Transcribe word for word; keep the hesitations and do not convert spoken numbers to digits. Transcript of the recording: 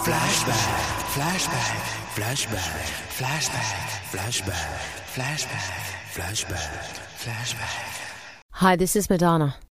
Flashback, flashback, flashback, flashback, flashback, flashback, flashback, flashback. Hi, this is Madonna.